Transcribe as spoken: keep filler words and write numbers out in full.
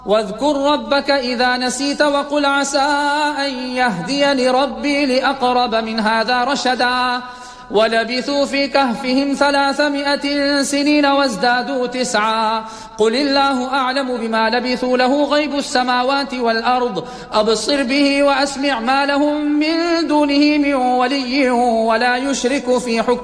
واذكر ربك إذا نسيت وقل عسى أن يهديني ربي لأقرب من هذا رشدا ولبثوا في كهفهم ثلاثمائة سنين وازدادوا تسعا قل الله أعلم بما لبثوا له غيب السماوات والأرض أبصر به وأسمع ما لهم من دونه من ولي ولا يشرك في حكمه